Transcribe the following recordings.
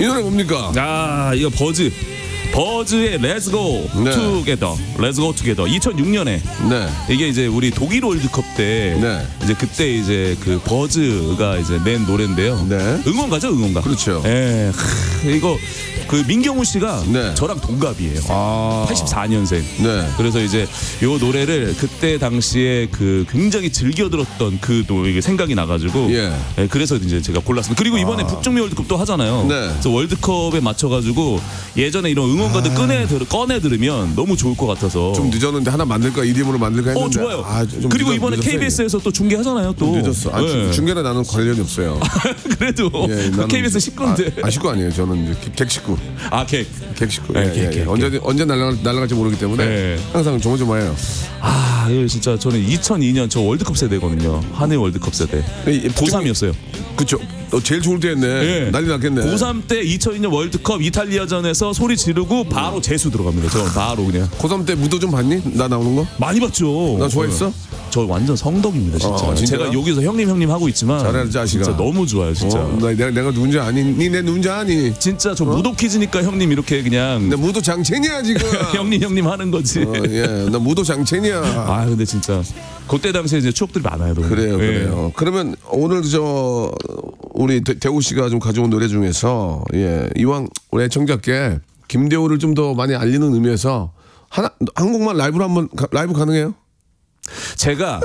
이 노래 뭡니까? 아, 이거 버즈의 Let's Go 네. Together, Let's Go Together. 2006년에 네. 이게 이제 우리 독일 월드컵 때 네. 이제 그때 이제 그 버즈가 이제 낸 노래인데요. 네. 응원가죠, 응원가. 그렇죠. 예, 이거 그 민경훈 씨가 네. 저랑 동갑이에요. 아. 84년생. 네. 그래서 이제 요 노래를 그때 당시에 그 굉장히 즐겨 들었던 그 노래 생각이 나가지고 예. 예, 그래서 이제 제가 골랐습니다. 그리고 이번에 북중미 월드컵도 하잖아요. 네. 그래서 월드컵에 맞춰가지고 예전에 이런 응원가들 꺼내 들으면 너무 좋을 것 같아서. 좀 늦었는데 하나 만들까 이름으로 만들까 했는데. 좋아요. 좀 그리고 이번에 늦었어요. KBS에서 또 중계하잖아요. 또 늦었어. 예. 중계는 나는 관련이 없어요. 그래도 예, 나는 KBS 식구인데. 식구 아니에요. 저는 이제 객식구. 객. 예, 객, 객. 언제 날아갈지 모르기 때문에 예. 항상 조마조마해요. 아, 이거 진짜 저는 2002년 저 월드컵 세대거든요. 한해 월드컵 세대. 고3이었어요. 그쵸. 너 제일 좋을 때였네. 예. 난리 났겠네. 고3 때 2002년 월드컵 이탈리아전에서 소리 지르고 바로 재수 들어갑니다. 저 바로 그냥. 고3 때 무도 좀 봤니? 나 나오는 거? 많이 봤죠. 나 좋아했어? 저 완전 성덕입니다, 진짜. 진짜요? 제가 여기서 형님 하고 있지만 잘해라, 자식아. 진짜 너무 좋아요, 진짜. 내가 누군지 아니? 내 누군지 아니? 진짜 저 무도 퀴즈니까 형님 이렇게 그냥 나 무도 장첸이야 지금. 형님 하는 거지. 예, 나 무도 장첸이야. 아, 근데 진짜 그때 당시에 이제 추억들이 많아요. 너무. 그래요. 그러면 오늘 우리 대우 씨가 좀 가져온 노래 중에서 이왕 우리 애청자께 김대우를 좀 더 많이 알리는 의미에서 한 곡만 라이브로 한번 라이브 가능해요? 제가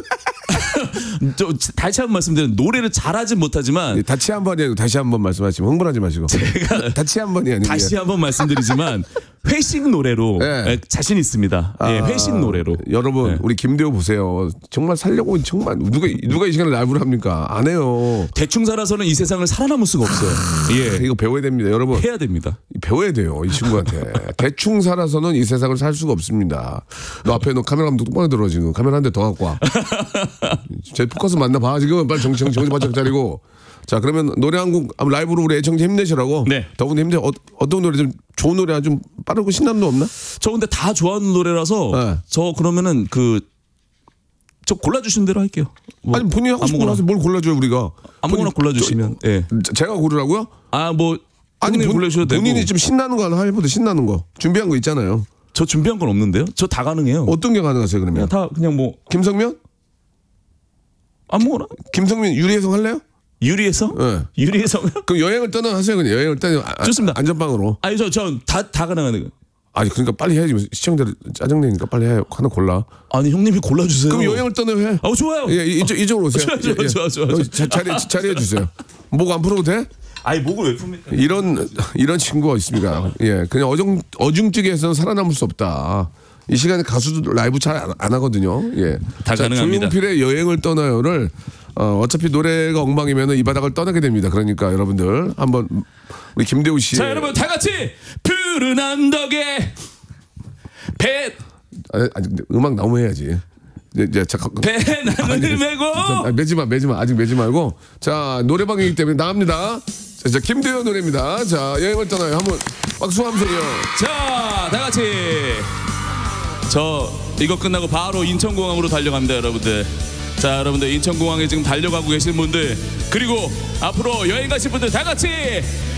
다시 한번 말씀드리면 노래를 잘하진 못하지만 다시 한 번이에요. 다시 한 번 말씀하시면 흥분하지 마시고. 제가 다시 한 번이 아니에요. 다시 한번 말씀드리지만 회식 노래로 네. 자신 있습니다. 예, 회식 노래로. 여러분 네. 우리 김대우 보세요. 정말 살려고 정말 누가 이 시간에 라이브를 합니까? 안 해요. 대충 살아서는 이 세상을 살아남을 수가 없어요. 예, 이거 배워야 됩니다, 여러분. 해야 됩니다. 배워야 돼요, 이 친구한테. 대충 살아서는 이 세상을 살 수가 없습니다. 너 앞에 너 카메라 한번 똑바로 들어 지금. 카메라 한 대 더 갖고 와. 제 포커스 맞나 봐 지금. 빨리 정신 바짝 차리고. 자, 그러면 노래 한 곡 라이브로 우리 애청자 힘내시라고. 네. 더군다나 어떤 노래 좀 좋은 노래 좀 빠르고 신나는 거 없나? 저 근데 다 좋아하는 노래라서 네. 저 그러면은 저 골라주신 대로 할게요. 뭐 아니 본인이 하고 싶은 거 하세요. 뭘 골라줘요 우리가? 아무거나 골라주시면. 예. 제가 고르라고요? 아, 뭐 아니 형님 골라주셔도 되고. 본인이 좀 신나는 거 하나 해보세요. 신나는 거 준비한 거 있잖아요. 저 준비한 건 없는데요. 저 다 가능해요. 어떤 게 가능하세요 그러면? 그냥 다 그냥 뭐 김성면? 아무거나. 김성면 유리해성 할래요? 유리해서? 네. 유리해서? 그럼 여행을 떠나 하세요 그냥. 여행을 떠나 좋습니다. 안전방으로. 아니 다 가능한 거. 아니 그러니까 빨리 해야지. 시청자들 짜증내니까 빨리 해. 하나 골라. 아니 형님이 골라주세요. 그럼 여행을 떠나 해. 좋아요. 예, 이쪽으로 오세요. 좋아. 여기 자리해 주세요. 목 안 풀어도 돼? 아니 목을 왜 풉니까? 이런 친구가 있습니다. 예, 그냥 어중뛰기해서는 살아남을 수 없다. 이 시간에 가수도 라이브 잘 안 하거든요. 예, 다 가능합니다. 조용필의 여행을 떠나요를 어차피 노래가 엉망이면 이 바닥을 떠나게 됩니다. 그러니까 여러분들 한번 우리 김대우 씨. 자, 여러분 다 같이 푸른 언덕에 아직 음악 나오면 해야지. 이제 배낭을 메고 매지 마. 아직 매지 말고. 자, 노래방이기 때문에 나갑니다. 자, 김대우 노래입니다. 자, 여행을 떠나요. 한번 박수 한 소리요. 자, 다 같이 저 이거 끝나고 바로 인천공항으로 달려갑니다, 여러분들. 자, 여러분들 인천공항에 지금 달려가고 계신 분들 그리고 앞으로 여행 가실 분들 다 같이